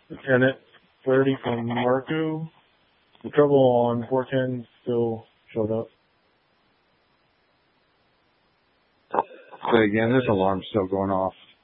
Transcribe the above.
Lieutenant 30 from Marco. The trouble on 410 still showed up. Say again, this alarm's still going off.